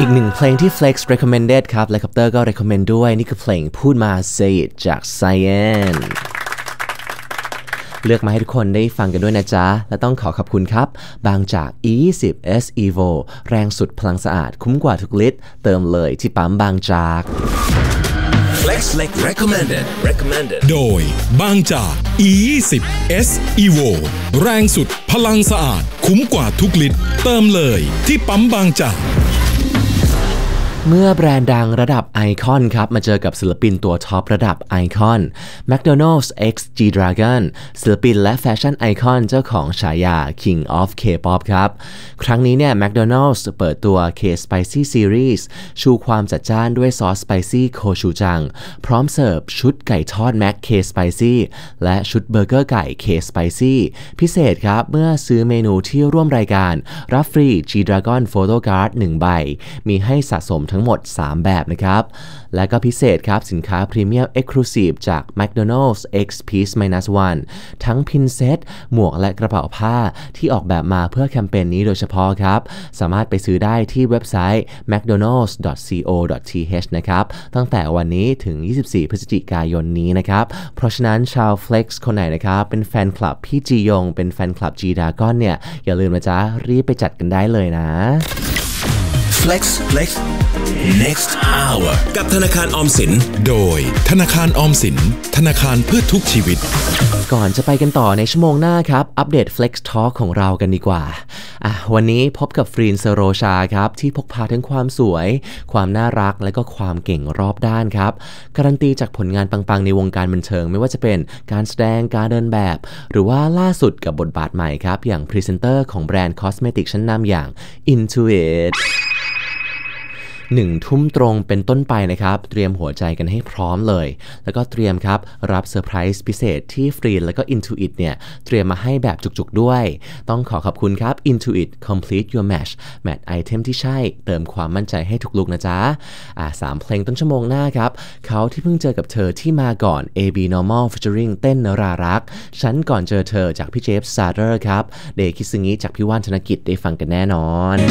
อีกหนึ่งเพลงที่ Flex recommended ครับและคัปเตอร์ก็ recommend ด้วยนี่คือเพลงพูดมา Say It จาก Cyan เลือกมาให้ทุกคนได้ฟังกันด้วยนะจ๊ะและต้องขอบคุณครับบางจาก E20 S Evo แรงสุดพลังสะอาดคุ้มกว่าทุกลิตรเติมเลยที่ปั๊มบางจาก Flex recommended โดยบางจาก E20 S Evo แรงสุดพลังสะอาดคุ้มกว่าทุกลิตรเติมเลยที่ปั๊มบางจากเมื่อแบรนด์ดังระดับไอคอนครับมาเจอกับศิลปินตัวท็อประดับไอคอน McDonald's x G-Dragon ศิลปินและแฟชั่นไอคอนเจ้าของฉายา King of K-pop ครับครั้งนี้เนี่ย McDonald's เปิดตัว K-Spicy Series ชูความจัดจ้านด้วยซอสสไปซี่โคชูจังพร้อมเสิร์ฟชุดไก่ทอด Mac K-Spicy และชุดเบอร์เกอร์ไก่ K-Spicy พิเศษครับเมื่อซื้อเมนูที่ร่วมรายการรับฟรี G-Dragon Photo Card 1 ใบมีให้สะสมทั้งหมด3แบบนะครับและก็พิเศษครับสินค้าพรีเมียม Exclusive จาก McDonald's X Piece -1 ทั้งพินเซตหมวกและกระเป๋าผ้าที่ออกแบบมาเพื่อแคมเปญนี้โดยเฉพาะครับสามารถไปซื้อได้ที่เว็บไซต์ mcdonalds.co.th นะครับตั้งแต่วันนี้ถึง24พฤศจิกายนนี้นะครับเพราะฉะนั้นชาว Flex คนไหนนะครับเป็นแฟนคลับพี่จียงเป็นแฟนคลับ G-Dragon เนี่ยอย่าลืมนะจ๊ะรีบไปจัดกันได้เลยนะ Flex Next Hour กับธนาคารออมสินโดยธนาคารออมสินธนาคารเพื่อทุกชีวิตก่อนจะไปกันต่อในชั่วโมงหน้าครับอัปเดต Flex Talk ของเรากันดีกว่าวันนี้พบกับฟรีน เซโรชาครับที่พกพาทั้งความสวยความน่ารักและก็ความเก่งรอบด้านครับการันตีจากผลงานปังๆในวงการบันเทิงไม่ว่าจะเป็นการแสดงการเดินแบบหรือว่าล่าสุดกับบทบาทใหม่ครับอย่างพรีเซนเตอร์ของแบรนด์คอสเมติกชั้นนำอย่าง Intuit 1 ทุ่มตรงเป็นต้นไปนะครับเตรียมหัวใจกันให้พร้อมเลยแล้วก็เตรียมครับรับเซอร์ไพรส์พิเศษที่ฟรีแล้วก็ Intuit เนี่ยเตรียมมาให้แบบจุกๆด้วยต้องขอบคุณครับ Intuit Complete Your Match แมทไอเทมที่ใช่เติมความมั่นใจให้ทุกลุกนะจ๊ะ3 เพลงต้นชั่วโมงหน้าครับเขาที่เพิ่งเจอกับเธอที่มาก่อน AB Normal featuring เต้นนรารักฉันก่อนเจอเธอจากพี่เจฟซาร์เดอร์ครับเดคิซึงิจากพี่ว่านธนกิจได้ฟังกันแน่นอน